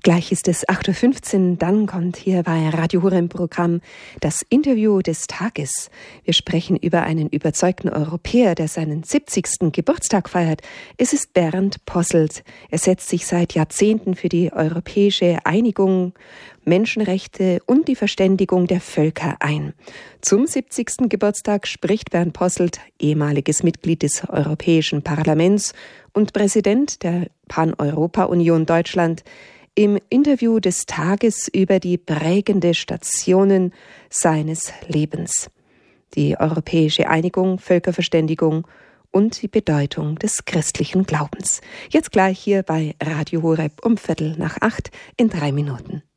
Gleich ist es 8.15 Uhr, dann kommt hier bei Radio Horeb im Programm das Interview des Tages. Wir sprechen über einen überzeugten Europäer, der seinen 70. Geburtstag feiert. Es ist Bernd Posselt. Er setzt sich seit Jahrzehnten für die europäische Einigung, Menschenrechte und die Verständigung der Völker ein. Zum 70. Geburtstag spricht Bernd Posselt, ehemaliges Mitglied des Europäischen Parlaments und Präsident der Pan-Europa-Union Deutschland, im Interview des Tages über die prägende Stationen seines Lebens. Die europäische Einigung, Völkerverständigung und die Bedeutung des christlichen Glaubens. Jetzt gleich hier bei Radio Horeb um 7:15 in 3 Minuten.